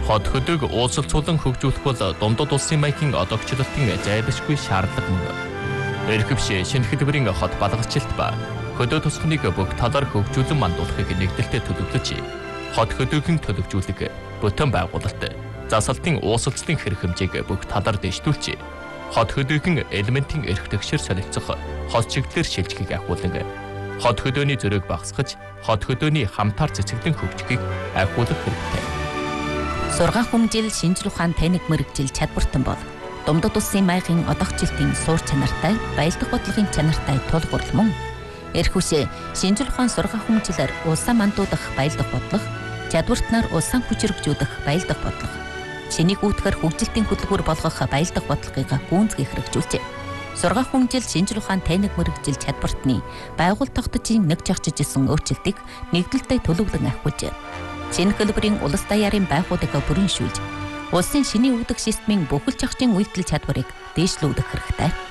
Хот хөдөөг уулзалцуулан хөгжүүлэх бол дундад улсын маягийн одоогчлолтын зайлшгүй шаардлага мөн. Эрхэвшээ шинэ хэлбэрийн хот балгачлалт ба хөдөө тусахныг бүх талаар хөгжүүлэн мандуулахыг нэгдэлтэд төлөвлөж, хот хөдөөгийн төлөвжүүлэг, бүтэн байгуулалт, засалтын уусалцлын хэрэг хэмжээг бүх талаар дэвшүүлж, хот хөдөөгийн элементийн эрх тэгшэр солилцох хот чиглэлээр шилжихийг ахиулан, хот хөдөөний зөрөөг багасгаж, хот хөдөөний хамтаар цэцэглэн хөгжихийг ахиулах хэрэгтэй. Сургаан хүмжил шинжлэх ухаан таниг мэрэгжил чадвартан бол дундад улсын маягийн одоогчлолтын суур чанартай, баялдах бодлогын чанартай тулгуурлал мөн. Эрхүшээ шинжлэх ухаан сургаан хүмжилээр улсаа мандуудах баялдах бодлого, чадвартнаар улсаа хүчрэгжүүлэх баялдах бодлого, шинийг үүтгэр хөгжилтийн хөдөлгүүр болгох баялдах бодлогыг гүнзгий хэрэгжүүлжээ. Сургаан хүмжил шинжлэх ухаан таниг мэрэгжил чадвартны байгууллага тогтцын нэг жагчиж исэн өөрчлөлтийг нэгдэлтэд төлөвлөн ахиулжээ. Шинэ хэлбэрийн улс даяарын байгууллагыг бүрэншүүлж, улсын шинийн үүдэх системийн бүхэл зохицын үйлдэл чадварыг дээшлүүлэх хэрэгтэй.